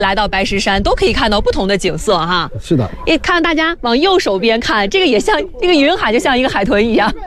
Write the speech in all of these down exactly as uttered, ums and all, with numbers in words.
来到白石山都可以看到不同的景色哈。 是的， 也看大家往右手边看，这个也像这个云海，就像一个海豚一样。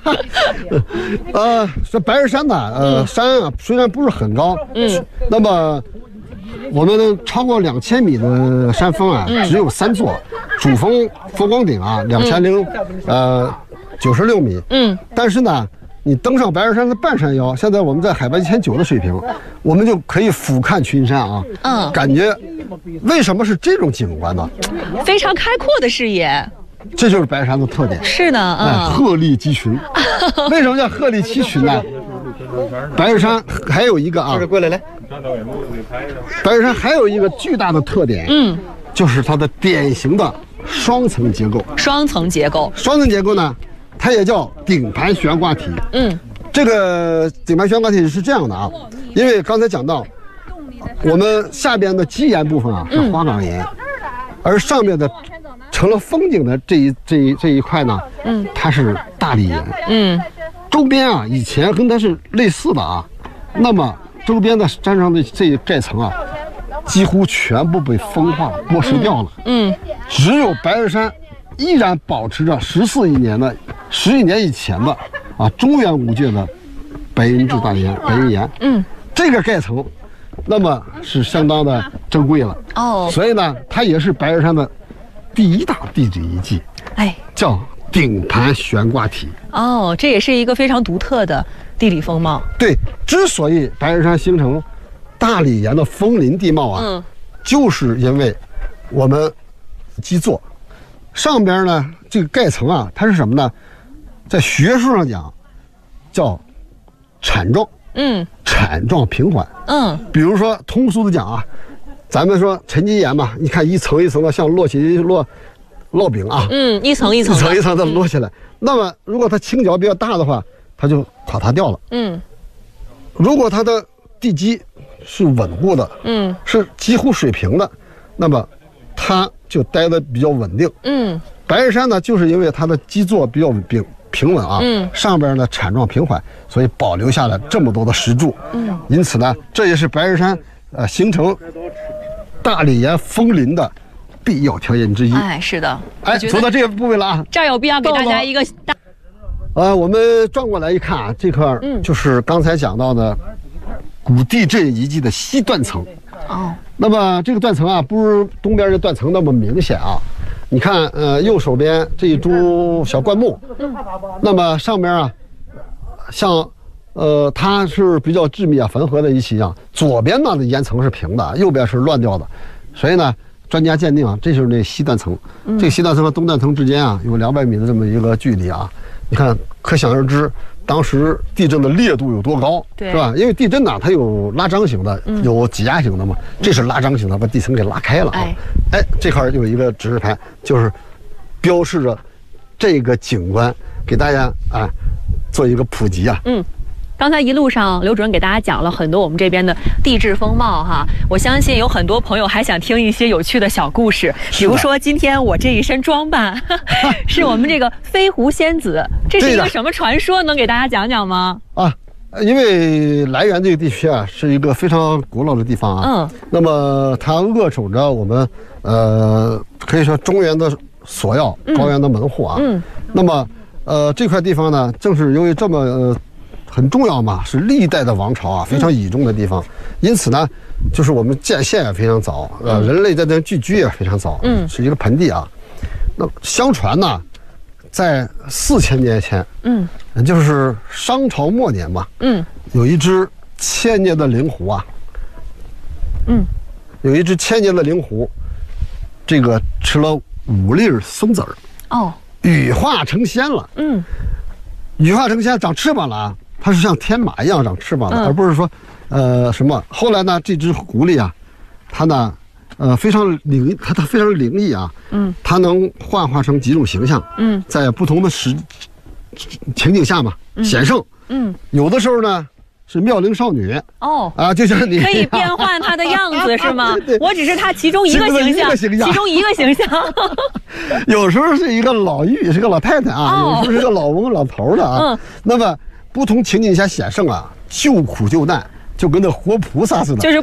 呃，这白石山呢，呃，嗯、山啊虽然不是很高，嗯，那么我们超过两千米的山峰啊，嗯、只有三座，主峰佛光顶啊，两千零呃九十六米，嗯，但是呢。你登上白石山的半山腰，现在我们在海拔一千九的水平，我们就可以俯瞰群山啊。嗯，感觉为什么是这种景观呢？ 非常开阔的视野， 这就是白石山的特点。 是的，嗯， 哎，鹤立鸡群。为什么叫鹤立鸡群呢？白石山还有一个啊， 过来来， 白石山还有一个巨大的特点，嗯，就是它的典型的双层结构。 双层结构， 双层结构呢？它也叫顶盘悬挂体。嗯，这个顶盘悬挂体是这样的啊，因为刚才讲到，我们下边的基岩部分啊是花岗岩，嗯、而上面的成了风景的这一这一这一块呢，嗯，它是大理岩。嗯，周边啊以前跟它是类似的啊，那么周边的山上的这一盖层啊，几乎全部被风化剥蚀掉了。嗯，只有白石山。依然保持着十四亿年的十亿年以前的啊中原五界的白银质大岩白银岩，嗯，这个盖层，那么是相当的珍贵了哦，所以呢，它也是白石山的第一大地质遗迹，哎，叫顶盘悬挂体哦，这也是一个非常独特的地理风貌。 对，之所以白石山形成大理岩的峰林地貌啊，嗯，就是因为我们基座。上边呢，这个盖层啊，它是什么呢？在学术上讲，叫铲状，嗯，铲状平缓，嗯。比如说通俗的讲啊，咱们说沉积岩嘛，你看一层一层的，像摞起摞烙饼啊， 嗯，一层一层， 一层一层的摞起来。嗯、那么如果它倾角比较大的话，它就垮塌掉了，嗯。如果它的地基是稳固的，嗯，是几乎水平的，那么它就待得比较稳定。嗯，白石山呢，就是因为它的基座比较平平稳啊，嗯，上边呢铲状平缓，所以保留下了这么多的石柱。嗯，因此呢，这也是白石山呃形成大理岩峰林的必要条件之一。 哎，是的。 哎，走到这个部位了啊， 这儿有必要给大家一个大。 呃，我们转过来一看啊，这块嗯就是刚才讲到的古地震遗迹的西断层。哦。那么这个断层啊，不是东边这断层那么明显啊。你看，呃，右手边这一株小灌木，嗯，那么上边啊，像，呃，它是比较致密啊、缝合的一起一样。左边呢的岩层是平的，右边是乱掉的，所以呢，专家鉴定啊，这就是那西断层。嗯、这个西断层和东断层之间啊，有两百米的这么一个距离啊。你看，可想而知。当时地震的烈度有多高，是吧？因为地震呢，它有拉张型的，有挤压型的嘛。这是拉张型的，把地层给拉开了啊。哎，这块有一个指示牌，就是标示着这个景观，给大家啊做一个普及啊。嗯。 刚才一路上，刘主任给大家讲了很多我们这边的地质风貌哈，我相信有很多朋友还想听一些有趣的小故事，比如说今天我这一身装扮是我们这个飞狐仙子，这是一个什么传说？能给大家讲讲吗？ 啊，因为涞源这个地区啊是一个非常古老的地方啊，嗯，那么它扼守着我们呃可以说中原的索要，高原的门户啊，嗯，那么呃这块地方呢，正是由于这么呃。很重要嘛，是历代的王朝啊非常倚重的地方，因此呢，就是我们建县也非常早，呃，人类在这聚居也非常早，嗯，是一个盆地啊。那相传呢，在四千年前，嗯，就是商朝末年嘛，嗯，有一只千年的灵狐啊，嗯，有一只千年的灵狐，这个吃了五粒松子儿，哦，羽化成仙了，嗯，羽化成仙长翅膀了啊。它是像天马一样长翅膀的，嗯、而不是说，呃，什么。后来呢，这只狐狸啊，它呢，呃，非常灵，它它非常灵异啊，嗯，它能幻化成几种形象，嗯，在不同的时情景下嘛，显圣，嗯，有的时候呢是妙龄少女，哦，啊，就像你可以变换它的样子是吗？我只是它其中一个形象，其中一个形象。 有时候是一个老妪，是个老太太啊，哦、有时候是个老翁、老头的啊，嗯，那么。不同情景下显圣啊，救苦救难，就跟那活菩萨似的， 就是